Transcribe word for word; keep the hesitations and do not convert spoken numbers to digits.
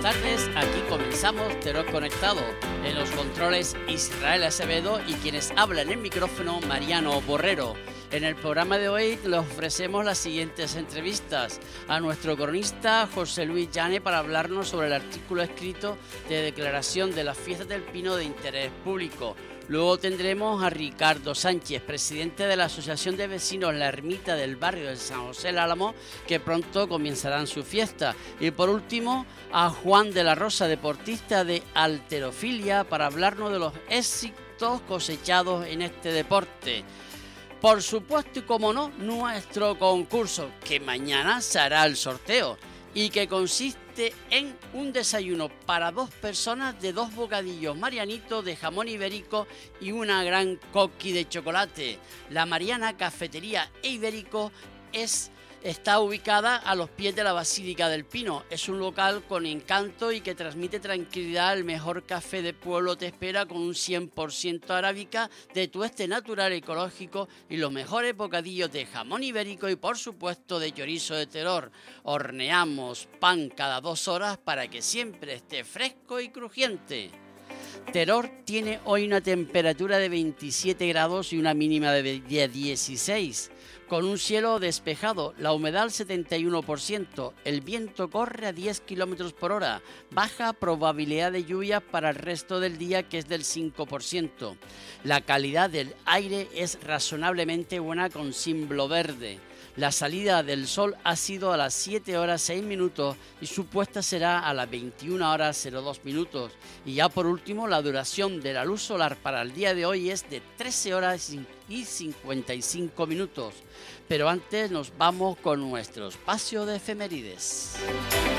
tardes, aquí comenzamos Terror Conectado. En los controles Israel Acevedo y quienes hablan en el micrófono Mariano Borrero. En el programa de hoy les ofrecemos las siguientes entrevistas: a nuestro cronista José Luis Llane para hablarnos sobre el artículo escrito de declaración de las fiestas del Pino de interés público. Luego tendremos a Ricardo Sánchez, presidente de la Asociación de Vecinos La Ermita del barrio de San José del Álamo, que pronto comenzarán su fiesta. Y por último, a Juan de la Rosa, deportista de halterofilia, para hablarnos de los éxitos cosechados en este deporte. Por supuesto, y como no, nuestro concurso, que mañana se hará el sorteo y que consiste en un desayuno para dos personas de dos bocadillos marianitos de jamón ibérico y una gran coqui de chocolate. La Mariana Cafetería e Ibérico es... Está ubicada a los pies de la Basílica del Pino. Es un local con encanto y que transmite tranquilidad. El mejor café de pueblo te espera con un cien por ciento arábica de tueste natural ecológico y los mejores bocadillos de jamón ibérico y por supuesto de chorizo de Terror. Horneamos pan cada dos horas para que siempre esté fresco y crujiente. Terror tiene hoy una temperatura de veintisiete grados y una mínima de dieciséis, con un cielo despejado, la humedad al setenta y uno por ciento, el viento corre a diez kilómetros por hora, baja probabilidad de lluvia para el resto del día, que es del cinco por ciento. La calidad del aire es razonablemente buena con cimbro verde. La salida del sol ha sido a las siete horas seis minutos y su puesta será a las veintiuna horas cero dos minutos. Y ya por último, la duración de la luz solar para el día de hoy es de trece horas y cincuenta y cinco minutos. Pero antes nos vamos con nuestro espacio de efemérides.